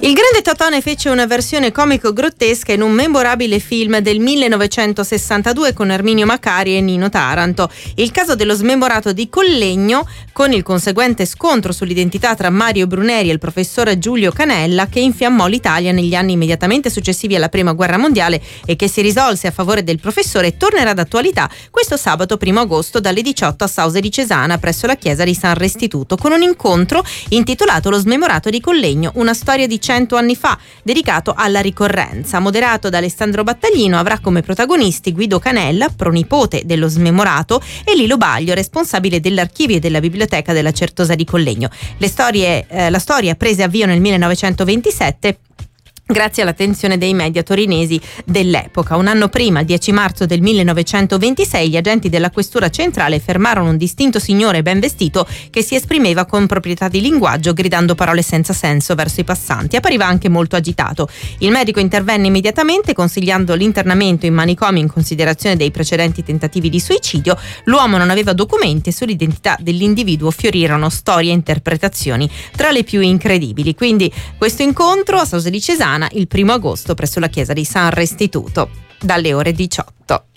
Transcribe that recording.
Il grande Totò fece una versione comico-grottesca in un memorabile film del 1962 con Erminio Macari e Nino Taranto. Il caso dello smemorato di Collegno, con il conseguente scontro sull'identità tra Mario Bruneri e il professor Giulio Canella, che infiammò l'Italia negli anni immediatamente successivi alla Prima Guerra Mondiale e che si risolse a favore del professore, tornerà d'attualità questo sabato 1 agosto dalle 18 a Sause di Cesana presso la chiesa di San Restituto, con un incontro intitolato Lo smemorato di Collegno, una storia di 100 anni fa, dedicato alla ricorrenza. Moderato da Alessandro Battaglino, avrà come protagonisti Guido Canella, pronipote dello smemorato, e Lilo Baglio, responsabile dell'archivio e della biblioteca della Certosa di Collegno. La storia prese avvio nel 1927 grazie all'attenzione dei media torinesi dell'epoca. Un anno prima, il 10 marzo del 1926, gli agenti della questura centrale fermarono un distinto signore ben vestito che si esprimeva con proprietà di linguaggio, gridando parole senza senso verso i passanti. Appariva anche molto agitato. Il medico intervenne immediatamente, consigliando l'internamento in manicomio in considerazione dei precedenti tentativi di suicidio. L'uomo non aveva documenti e sull'identità dell'individuo fiorirono storie e interpretazioni tra le più incredibili. Quindi questo incontro a Sause di Cesana il 1 agosto presso la chiesa di San Restituto dalle ore 18.